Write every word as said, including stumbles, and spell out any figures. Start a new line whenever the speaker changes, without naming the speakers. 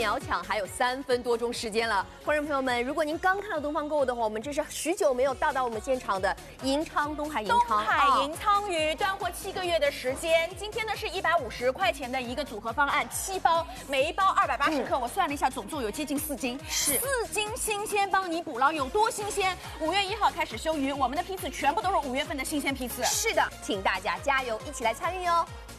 秒抢还有三分多钟时间了。观众朋友们，如果您刚看到东方购物的话，我们这是许久没有到达我们现场的银昌东海银昌。
东海银仓鱼断货七个月的时间，今天呢是一百五十块钱的一个组合方案，七包，每一包二百八十克，嗯、我算了一下，总重有接近四斤，是四斤新鲜，帮你捕捞有多新鲜？五月一号开始休渔，我们的批次全部都是五月份的新鲜批次。
是的，请大家加油，一起来参与哦。